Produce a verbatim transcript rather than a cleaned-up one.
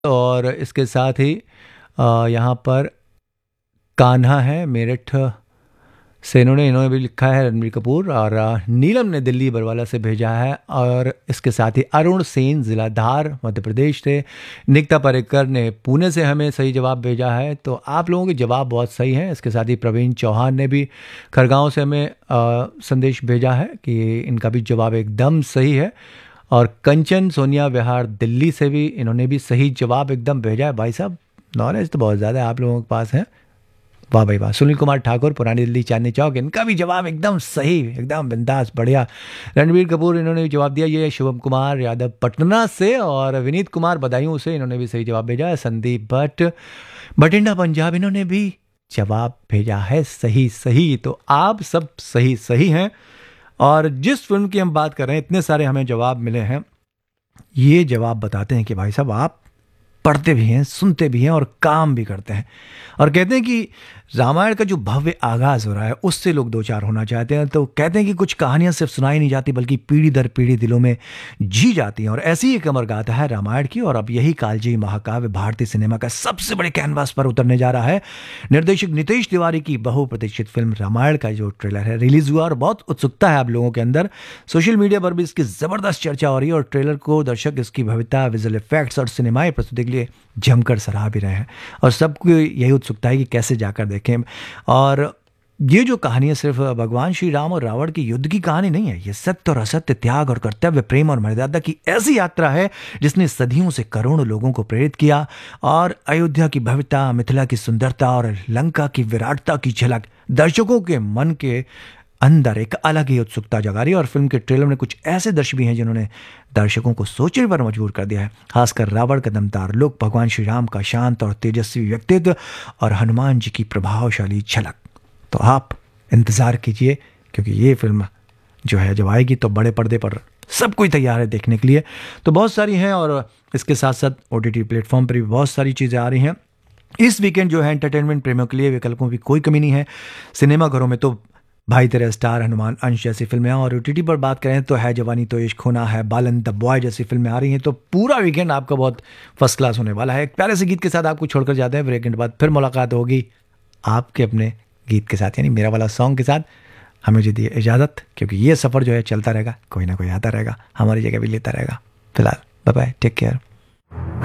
और इसके साथ ही अ, यहाँ पर कान्हा है मेरठ से, इन्होंने इन्होंने भी लिखा है रणबीर कपूर, और अ, नीलम ने दिल्ली बरवाला से भेजा है। और इसके साथ ही अरुण सेन जिला धार मध्य प्रदेश से, निकिता पारेकर ने पुणे से हमें सही जवाब भेजा है। तो आप लोगों के जवाब बहुत सही हैं। इसके साथ ही प्रवीण चौहान ने भी खरगांव से हमें अ, संदेश भेजा है कि इनका भी जवाब एकदम सही है। और कंचन सोनिया विहार दिल्ली से भी, इन्होंने भी सही जवाब एकदम भेजा है। भाई साहब, नॉलेज तो बहुत ज़्यादा आप लोगों के पास है, वाह भाई वाह। सुनील कुमार ठाकुर पुरानी दिल्ली चांदनी चौक, इनका भी जवाब एकदम सही, एकदम बिंदास, बढ़िया। रणबीर कपूर, इन्होंने भी जवाब दिया। ये शुभम कुमार यादव पटना से, और विनीत कुमार बदायूं से, इन्होंने भी सही जवाब भेजा है। संदीप भट्ट बठिंडा पंजाब, इन्होंने भी जवाब भेजा है सही सही। तो आप सब सही सही हैं। और जिस फिल्म की हम बात कर रहे हैं, इतने सारे हमें जवाब मिले हैं, ये जवाब बताते हैं कि भाई साहब आप पढ़ते भी हैं, सुनते भी हैं और काम भी करते हैं। और कहते हैं कि रामायण का जो भव्य आगाज हो रहा है उससे लोग दो चार होना चाहते हैं। तो कहते हैं कि कुछ कहानियां सिर्फ सुनाई नहीं जाती बल्कि पीढ़ी दर पीढ़ी दिलों में जी जाती हैं। और ऐसी ही एक अमर गाथा है रामायण की। और अब यही कालजयी महाकाव्य भारतीय सिनेमा का सबसे बड़े कैनवास पर उतरने जा रहा है। निर्देशक नितेश तिवारी की बहुप्रतीक्षित फिल्म रामायण का जो ट्रेलर है रिलीज हुआ, और बहुत उत्सुकता है आप लोगों के अंदर। सोशल मीडिया पर भी इसकी जबरदस्त चर्चा हो रही है, और ट्रेलर को दर्शक इसकी भव्यता, विजुअल इफेक्ट्स और सिनेमाई प्रस्तुति के लिए जमकर सराह भी रहे हैं। और सबको यही उत्सुकता है कि कैसे जाकर देखें। और ये जो कहानी है सिर्फ भगवान श्री राम और रावण की युद्ध की कहानी नहीं है, ये सत्य और असत्य, त्याग और कर्तव्य, प्रेम और मर्यादा की ऐसी यात्रा है जिसने सदियों से करोड़ों लोगों को प्रेरित किया। और अयोध्या की भव्यता, मिथिला की सुंदरता और लंका की विराटता की झलक दर्शकों के मन के अंदर एक अलग ही उत्सुकता जगा रही है। और फिल्म के ट्रेलर में कुछ ऐसे दृश्य भी हैं जिन्होंने दर्शकों को सोचने पर मजबूर कर दिया है। खासकर रावण का दमदार लुक, भगवान श्री राम का शांत और तेजस्वी व्यक्तित्व, और हनुमान जी की प्रभावशाली झलक। तो आप इंतज़ार कीजिए, क्योंकि ये फिल्म जो है जब आएगी तो बड़े पर्दे पर सब कोई तैयार है देखने के लिए। तो बहुत सारी हैं, और इसके साथ साथ ओ टी टी प्लेटफॉर्म पर भी बहुत सारी चीज़ें आ रही हैं। इस वीकेंड जो है एंटरटेनमेंट प्रेमियों के लिए विकल्पों की कोई कमी नहीं है। सिनेमाघरों में तो भाई तेरे स्टार, हनुमान, अंश जैसी फिल्में, और ओटीटी पर बात करें तो है जवानी तो इश्क होना है, बालन, द बॉय जैसी फिल्में आ रही हैं। तो पूरा वीकेंड आपका बहुत फर्स्ट क्लास होने वाला है। एक प्यारे से गीत के साथ आपको छोड़कर जाते हैं। वीकेंड बाद फिर मुलाकात होगी आपके अपने गीत के साथ, यानी मेरा वाला सॉन्ग के साथ। हमें जी दिए इजाज़त, क्योंकि ये सफ़र जो है चलता रहेगा, कोई ना कोई आता रहेगा, हमारी जगह भी लेता रहेगा। फिलहाल बाय बाय, टेक केयर।